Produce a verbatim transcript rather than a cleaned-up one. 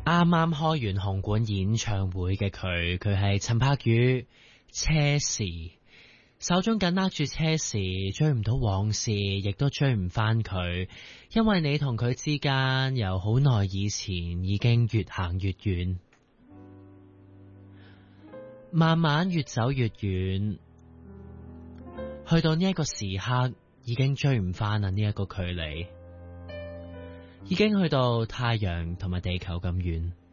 啱啱開完紅館演唱會嘅佢，佢係陳柏宇，車匙，手中緊握住車匙，追唔到往事，亦都追唔返佢，因為你同佢之間由好耐以前已經越行越遠，慢慢越走越遠，去到呢一個時刻，已經追唔返啦，呢一個距離。已經去到太陽同埋地球咁遠，